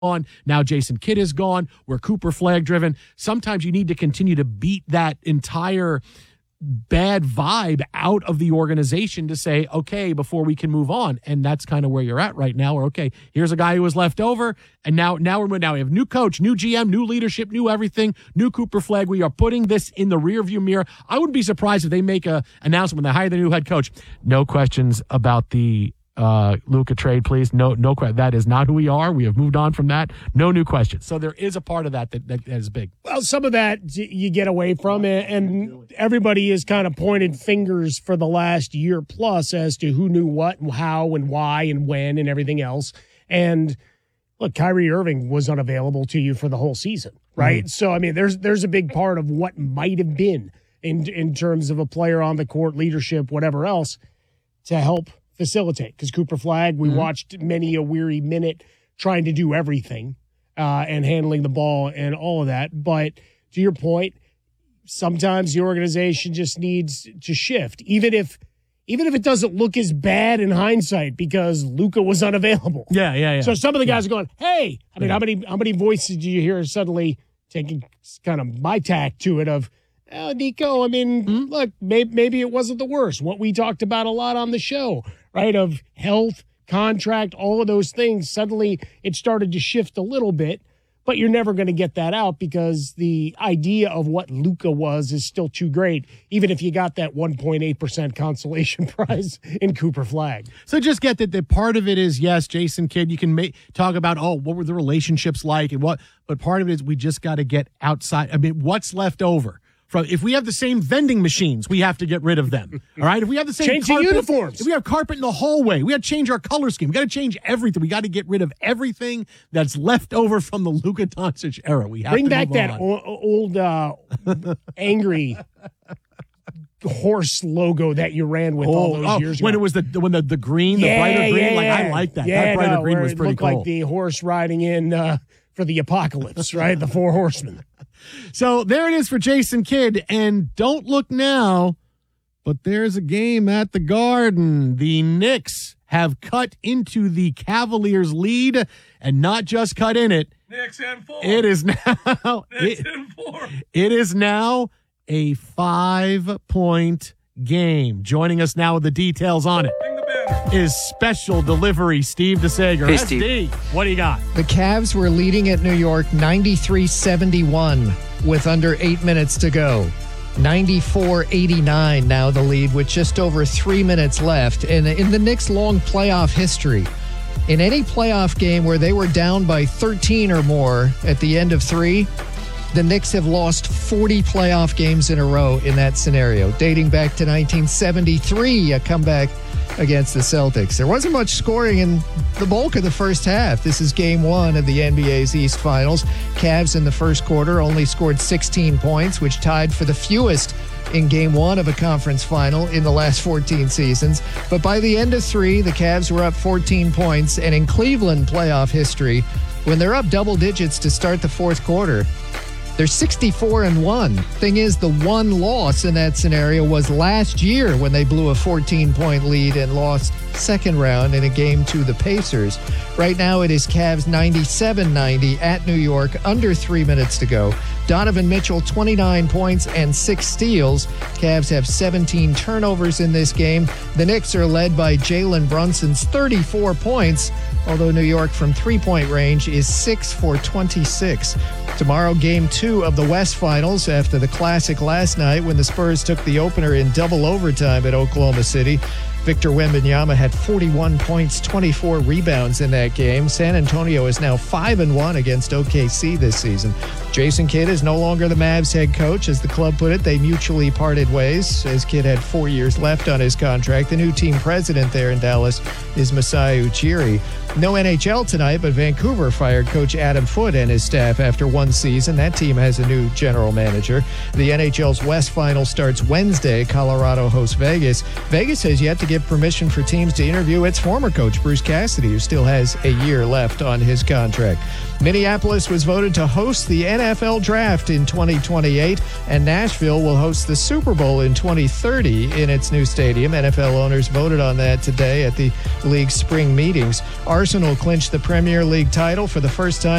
on. Now Jason Kidd is gone. We're Cooper Flagg driven. Sometimes you need to continue to beat that entire bad vibe out of the organization to say, okay, before we can move on. And that's kind of where you're at right now. Where, okay, here's a guy who was left over. And now we have new coach, new GM, new leadership, new everything, new Cooper Flagg. We are putting this in the rearview mirror. I wouldn't be surprised if they make a announcement when they hire the new head coach. No questions about the Luka trade, please. No, that is not who we are. We have moved on from that. No new questions. So there is a part of that is big. Well, some of that you get away from it, and everybody has kind of pointed fingers for the last year plus as to who knew what and how and why and when and everything else. And look, Kyrie Irving was unavailable to you for the whole season, right? Mm-hmm. So, I mean, there's a big part of what might have been in terms of a player on the court, leadership, whatever else, to help facilitate. Because Cooper Flagg, we watched many a weary minute trying to do everything and handling the ball and all of that. But to your point, sometimes the organization just needs to shift, even if it doesn't look as bad in hindsight because Luka was unavailable. Yeah. So some of the guys are going, hey, I mean, how many voices do you hear suddenly taking kind of my tack to it of, oh, Nico, I mean, look, maybe it wasn't the worst. What we talked about a lot on the show, right, of health, contract, all of those things. Suddenly it started to shift a little bit, but you're never going to get that out because the idea of what Luka was is still too great, even if you got that 1.8% consolation prize in Cooper Flagg. So just get that part of it is, yes, Jason Kidd, you can talk about, what were the relationships like and what, but part of it is we just got to get outside. I mean, what's left over? If we have the same vending machines, we have to get rid of them. All right? If we have the same change the uniforms. If we have carpet in the hallway, we got to change our color scheme. We got to change everything. We got to get rid of everything that's left over from the Luka Doncic era. We have bring to back move that old angry horse logo that you ran with all those years ago. When it was the green, the brighter green. Like, I like that. Yeah, that brighter green was pretty cool. It looked like the horse riding in for the apocalypse, right? The Four Horsemen. So there it is for Jason Kidd. And don't look now, but there's a game at the Garden. The Knicks have cut into the Cavaliers' lead and not just cut in it. Knicks and 4. It is now. Knicks and 4. It is now a 5-point game. Joining us now with the details on it is Special Delivery Steve DeSager. Hey, SD, what do you got? The Cavs were leading at New York 93-71 with under 8 minutes to go. 94-89 now the lead with just over 3 minutes left. And in the Knicks' long playoff history, in any playoff game where they were down by 13 or more at the end of 3, the Knicks have lost 40 playoff games in a row in that scenario, dating back to 1973, a comeback against the Celtics. There wasn't much scoring in the bulk of the first half. This is game 1 of the NBA's East Finals. Cavs in the first quarter only scored 16 points, which tied for the fewest in game 1 of a conference final in the last 14 seasons. But by the end of 3, the Cavs were up 14 points. And in Cleveland playoff history, when they're up double digits to start the fourth quarter, they're 64-1. Thing is, the one loss in that scenario was last year when they blew a 14-point lead and lost second round in a game to the Pacers. Right now, it is Cavs 97-90 at New York, under 3 minutes to go. Donovan Mitchell, 29 points and 6 steals. Cavs have 17 turnovers in this game. The Knicks are led by Jalen Brunson's 34 points, although New York from three-point range is 6 for 26. Tomorrow, game 2 of the West Finals after the classic last night when the Spurs took the opener in double overtime at Oklahoma City. Victor Wembanyama had 41 points, 24 rebounds in that game. San Antonio is now 5-1 against OKC this season. Jason Kidd is no longer the Mavs head coach. As the club put it, they mutually parted ways, as Kidd had 4 years left on his contract. The new team president there in Dallas is Masai Ujiri. No NHL tonight, but Vancouver fired coach Adam Foote and his staff after one season. That team has a new general manager. The NHL's West Final starts Wednesday. Colorado hosts Vegas. Vegas has yet to give permission for teams to interview its former coach, Bruce Cassidy, who still has a year left on his contract. Minneapolis was voted to host the NFL Draft in 2028, and Nashville will host the Super Bowl in 2030 in its new stadium. NFL owners voted on that today at the league's spring meetings. Arsenal clinched the Premier League title for the first time